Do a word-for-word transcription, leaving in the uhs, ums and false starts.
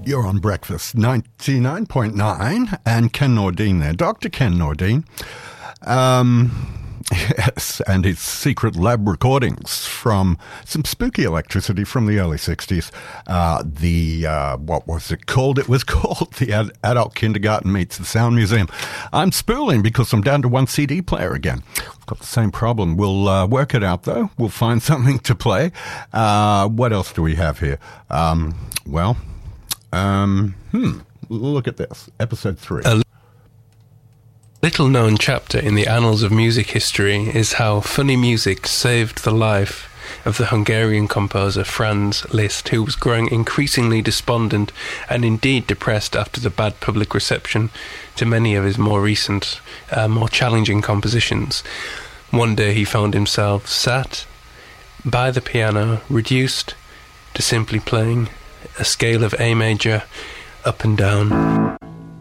You're on Breakfast ninety-nine point nine, and Ken Nordine there, Doctor Ken Nordine. Um, yes, and his secret lab recordings from some spooky electricity from the early sixties. Uh, the, uh, what was it called? It was called the Ad- Adult Kindergarten Meets the Sound Museum. I'm spooling because I'm down to one C D player again. Got the same problem. We'll uh, work it out, though. We'll find something to play. Uh, what else do we have here? Um, well... Um, hmm, look at this. Episode three. A little-known chapter in the annals of music history is how funny music saved the life of the Hungarian composer Franz Liszt, who was growing increasingly despondent and indeed depressed after the bad public reception to many of his more recent, uh, more challenging compositions. One day he found himself sat by the piano, reduced to simply playing a scale of A major up and down.